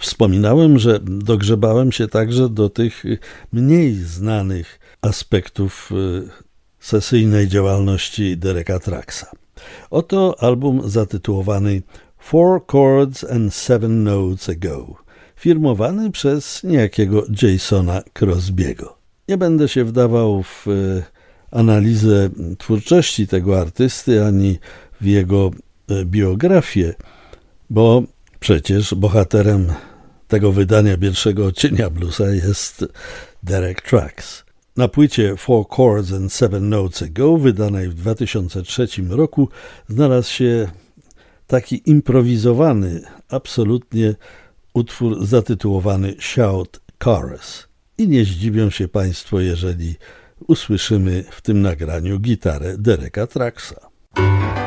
Wspominałem, że dogrzebałem się także do tych mniej znanych aspektów sesyjnej działalności Dereka Trucksa. Oto album zatytułowany Four Chords and Seven Notes Ago, firmowany przez niejakiego Jasona Crosby'ego. Nie będę się wdawał w analizę twórczości tego artysty ani w jego biografię, bo przecież bohaterem tego wydania pierwszego odcienia bluesa jest Derek Trucks. Na płycie Four Chords and Seven Notes Ago, wydanej w 2003 roku, znalazł się taki improwizowany, absolutnie utwór zatytułowany Shout Chorus. I nie zdziwią się Państwo, jeżeli usłyszymy w tym nagraniu gitarę Dereka Trucksa.